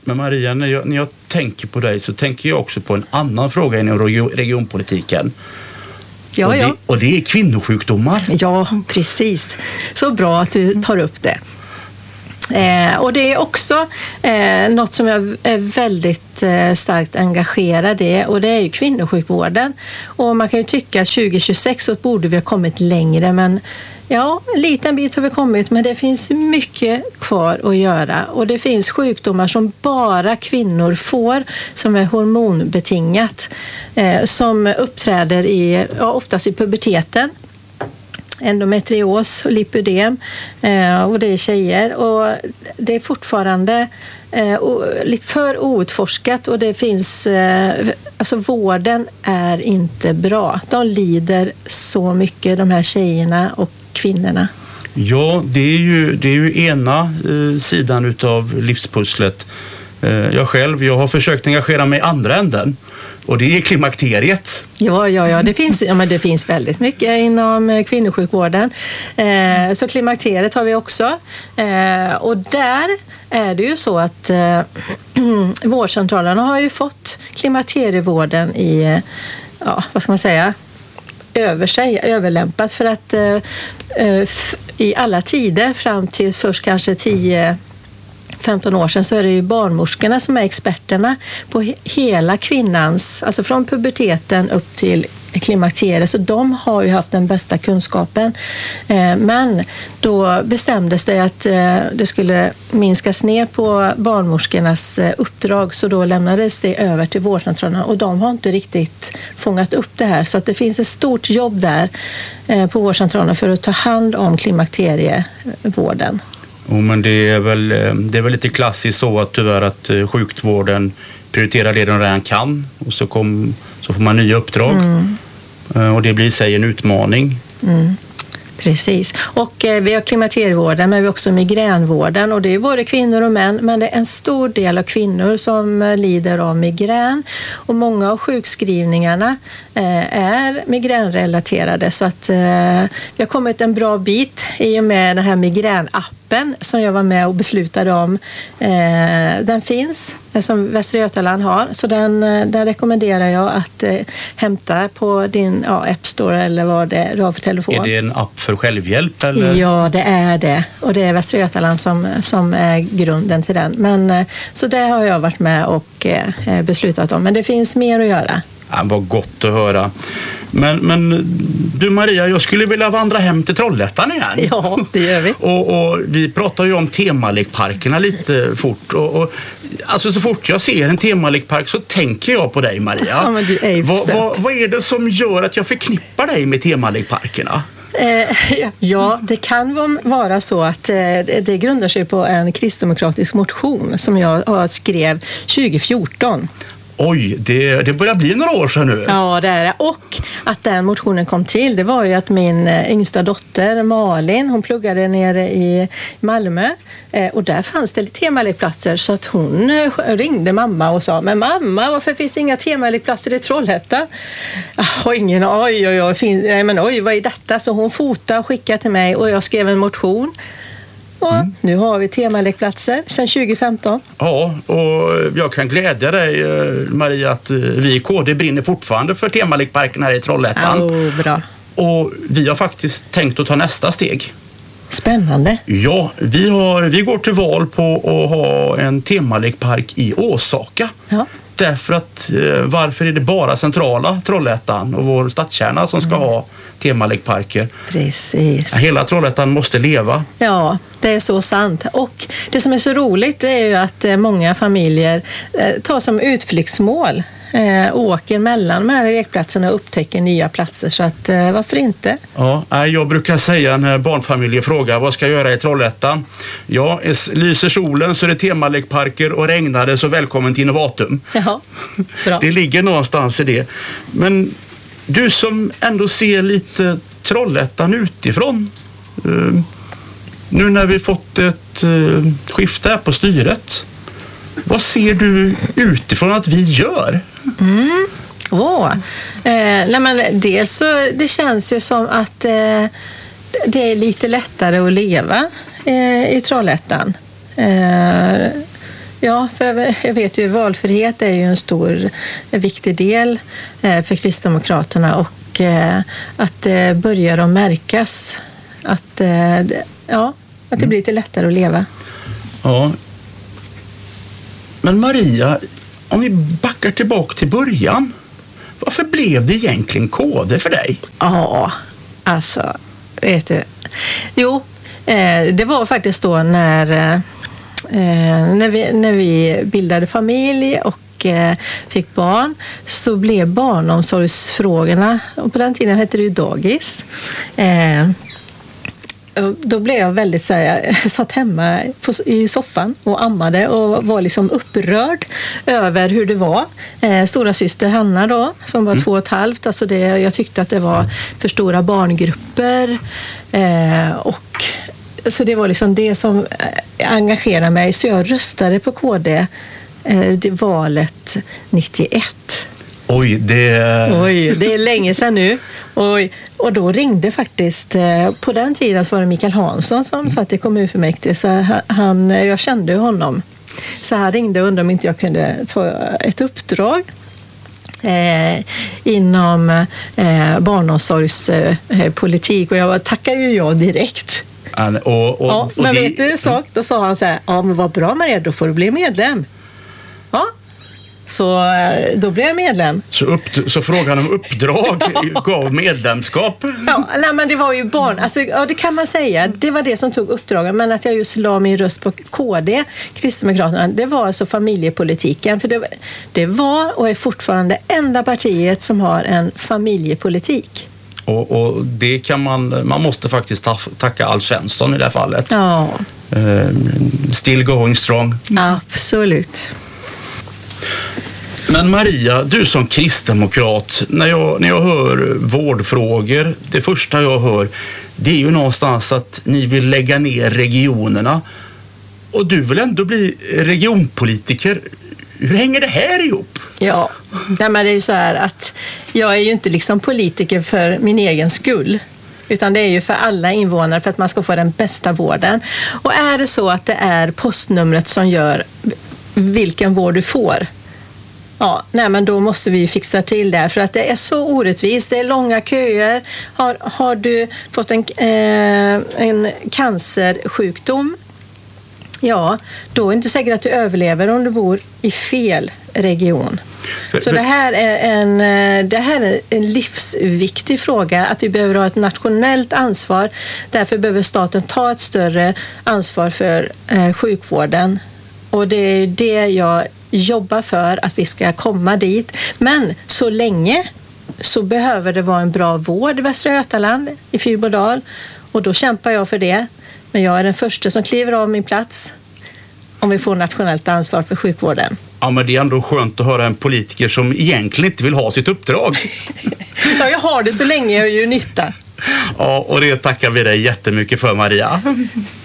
Men Maria, när jag tänker på dig så tänker jag också på en annan fråga inom regionpolitiken. Ja. Och det är kvinnosjukdomar. Ja, precis. Så bra att du tar upp det. Och det är också något som jag är väldigt starkt engagerad i, och det är ju kvinnosjukvården. Och man kan ju tycka att 2026 så borde vi ha kommit längre, men ja, en liten bit har vi kommit, men det finns mycket kvar att göra. Och det finns sjukdomar som bara kvinnor får, som är hormonbetingat, som uppträder oftast i puberteten. Endometrios och lipödem, och det är tjejer, och det är fortfarande lite för outforskat, och det finns, alltså vården är inte bra. De lider så mycket, de här tjejerna och kvinnorna. Ja, det är ju ena sidan utav livspusslet. Jag har försökt engagera mig i andra änden. Och det är klimakteriet. Ja, det finns väldigt mycket inom kvinnosjukvården. Så klimakteriet har vi också. Och där är det ju så att vårdcentralerna har ju fått klimakterievården överlämpat, för att i alla tider fram till först kanske 10-15 år sedan så är det ju barnmorskorna som är experterna på hela kvinnans, alltså från puberteten upp till klimakteriet, så de har ju haft den bästa kunskapen. Men då bestämdes det att det skulle minskas ner på barnmorskornas uppdrag, så då lämnades det över till vårdcentralerna, och de har inte riktigt fångat upp det här, så att det finns ett stort jobb där på vårdcentralerna för att ta hand om klimakterievården. Men det är väl lite klassiskt så att tyvärr att sjukvården prioriterar det de redan kan, och så får man nya uppdrag. Och det blir i sig en utmaning. Precis. Och vi har klimakterievården, men vi har också migränvården, och det är både kvinnor och män, men det är en stor del av kvinnor som lider av migrän, och många av sjukskrivningarna är migränrelaterade, så att vi har kommit en bra bit i och med den här migränappen som jag var med och beslutade om. Den finns, som Västra Götaland har, så den rekommenderar jag att hämta på din App Store eller vad det är för telefon. Är det en app för självhjälp? Eller? Ja, det är det. Och det är Västra Götaland som är grunden till den. Men, så det har jag varit med och beslutat om. Men det finns mer att göra. Ja, vad gott att höra. Men du Maria, jag skulle vilja vandra hem till Trollhättan igen. Ja, det gör vi. Och vi pratar ju om temalekparkerna lite fort. Och alltså så fort jag ser en temalekpark så tänker jag på dig, Maria. Ja, men du är ju vad är det som gör att jag förknippar dig med temalekparkerna? Ja, det kan vara så att det grundar sig på en kristdemokratisk motion som jag skrev 2014. Oj, det börjar bli några år sedan nu. Ja, det är det. Och att den motionen kom till, det var ju att min yngsta dotter Malin, hon pluggade nere i Malmö, och där fanns det temalekplatser, så att hon ringde mamma och sa: men mamma, varför finns det inga temalekplatser i Trollhättan? Ingen, oj, vad är detta? Så hon fotade och skickade till mig, och jag skrev en motion. Och nu har vi temalekplatser sedan 2015. Ja, och jag kan glädja dig, Maria, att vi i KD brinner fortfarande för temalekparken här i Trollhättan. Bra. Och vi har faktiskt tänkt att ta nästa steg. Spännande. Ja, vi går till val på att ha en temalekpark i Åsaka. Ja. Därför att varför är det bara centrala Trollhättan och vår stadskärna som ska ha temalekparker? Precis. Hela Trollhättan måste leva. Ja, det är så sant. Och det som är så roligt, det är ju att många familjer tar som utflyktsmål, åker mellan de här lekplatserna och upptäcker nya platser, så att varför inte? Ja, jag brukar säga när barnfamiljer frågar vad ska jag göra i Trollhättan? Ja, lyser solen så är det temalekparker, och regnar det så välkommen till Innovatum. Ja, bra. Det ligger någonstans i det. Men du som ändå ser lite Trollhättan utifrån, nu när vi fått ett skifte här på styret, vad ser du utifrån att vi gör? Dels så det känns ju som att det är lite lättare att leva i Trollhättan. Ja, för jag vet ju valfrihet är ju en viktig del för Kristdemokraterna och att det börjar att märkas att det blir lite lättare att leva. Ja. Men Maria, om vi backar tillbaka till början, varför blev det egentligen KD för dig? Ja, alltså, vet du. Jo, det var faktiskt då när vi bildade familj och fick barn, så blev barnomsorgsfrågorna, och på den tiden hette det ju dagis. Då blev jag väldigt satt hemma i soffan och ammade och var liksom upprörd över hur det var. Stora syster Hanna då, som var 2,5, alltså jag tyckte att det var för stora barngrupper och så det var liksom det som engagerade mig, så jag röstade på KD det valet 91. Oj, det är länge sedan nu. Och då ringde faktiskt, på den tiden så var det Mikael Hansson som satt i kommunfullmäktige, så jag kände honom. Så han ringde och undrade om inte jag kunde ta ett uppdrag inom barnomsorgspolitik, och jag tackade ju ja direkt. Men vet du, då sa han så här: ja men vad bra Maria, då får du bli medlem. Ja. Så då blev jag medlem. Så frågan om uppdrag gav medlemskap? Ja, men det var ju det kan man säga. Det var det som tog uppdraget, men att jag just la min röst på KD, Kristdemokraterna, det var alltså familjepolitiken. För det var och är fortfarande enda partiet som har en familjepolitik. Och det kan man måste faktiskt tacka Alf Svensson i det här fallet. Ja. Still going strong. Absolut. Men Maria, du som kristdemokrat, när jag hör vårdfrågor, det första jag hör, det är ju någonstans att ni vill lägga ner regionerna. Och du vill ändå bli regionpolitiker. Hur hänger det här ihop? Ja, men det är ju så här att jag är ju inte liksom politiker för min egen skull. Utan det är ju för alla invånare, för att man ska få den bästa vården. Och är det så att det är postnumret som gör vilken vård du får, men då måste vi fixa till det, för att det är så orättvist. Det är långa köer. Har du fått en cancersjukdom, då är det inte säkert att du överlever om du bor i fel region. Så det här är en livsviktig fråga, att vi behöver ha ett nationellt ansvar. Därför behöver staten ta ett större ansvar för sjukvården. Och det är det jag jobbar för, att vi ska komma dit. Men så länge så behöver det vara en bra vård i Västra Götaland, i Fyrbodal. Och då kämpar jag för det. Men jag är den första som kliver av min plats om vi får nationellt ansvar för sjukvården. Ja, men det är ändå skönt att höra en politiker som egentligen inte vill ha sitt uppdrag. Ja, jag har det så länge jag gör nytta. Ja, och det tackar vi dig jättemycket för, Maria.